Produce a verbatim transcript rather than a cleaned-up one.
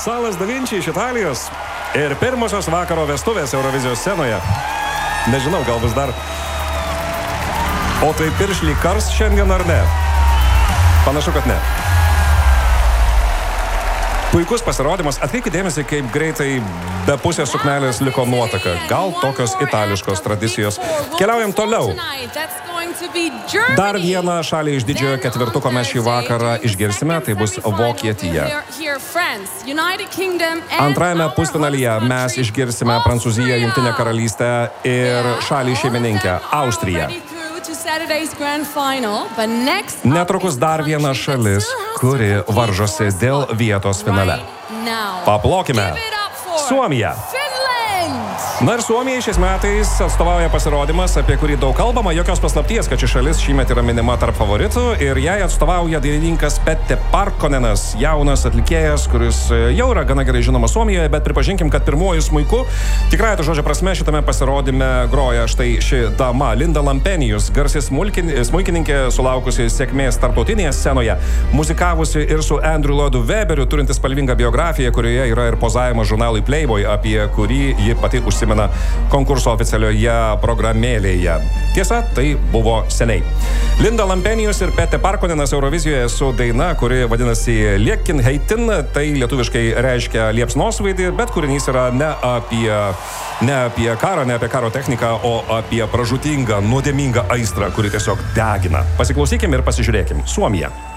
Salas Da Vinci iš Italijos ir pirmosios vakaro vestuvės Eurovizijos scenoje. Nežinau, gal bus dar. O tai piršlį kars šiandien ar ne? Panašu, kad ne. Puikus pasirodymas. Atkreipkite dėmesį, kaip greitai be pusės suknelės liko nuotaka. Gal tokios itališkos tradicijos. Keliaujam toliau. Dar vieną šalį iš didžiojo ketvirtuko mes šį vakarą išgirsime, tai bus Vokietija. Antrajame pusfinalyje mes išgirsime Prancūziją, Jungtinę karalystę ir šalį šeimininkę Austriją. Netrukus dar viena šalis, kuri varžosi dėl vietos finale. Paplokime. Suomija. Na ir Suomija šiais metais atstovauja pasirodymas, apie kurį daug kalbama, jokios paslapties, kad ši šalis šįmet yra minima tarp favoritų ir jai atstovauja dainininkas Pete Parkonenas, jaunas atlikėjas, kuris jau yra gana gerai žinomas Suomijoje, bet pripažinkim, kad pirmuoju smuiku, tikrąją to žodžio prasme, šitame pasirodyme groja štai ši dama, Linda Lampenius, garsi smuikininkė, sulaukusi sėkmės tarptautinėje scenoje, muzikavusi ir su Andrew Lloydu Weberiu, turintis spalvingą biografiją, kurioje yra ir pozavimas žurnalui Playboy, apie kurį ji pati užsiminė konkurso oficialioje programėlėje. Tiesa, tai buvo seniai. Linda Lampenius ir Pete Parkonenas Eurovizijoje su daina, kuri vadinasi Liekin heitin, tai lietuviškai reiškia liepsnosvaidį, bet kūrinys yra ne apie, ne apie karą, ne apie karo techniką, o apie pražūtingą, nuodėmingą aistrą, kuri tiesiog degina. Pasiklausykim ir pasižiūrėkim. Suomija.